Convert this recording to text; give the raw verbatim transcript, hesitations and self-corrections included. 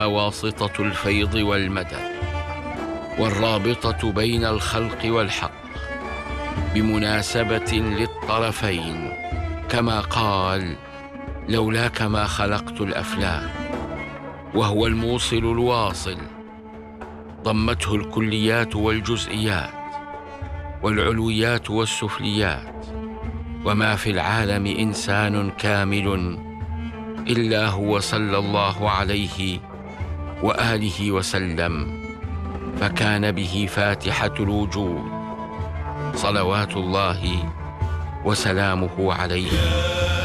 واسطة الفيض والمدد والرابطة بين الخلق والحق بمناسبة للطرفين، كما قال: لولاك ما خلقت الأفلاك. وهو الموصل الواصل، ضمته الكليات والجزئيات والعلويات والسفليات، وما في العالم إنسان كامل إلا هو صلى الله عليه وآله وسلم، فكان به فاتحة الوجود، صلوات الله وسلامه عليه.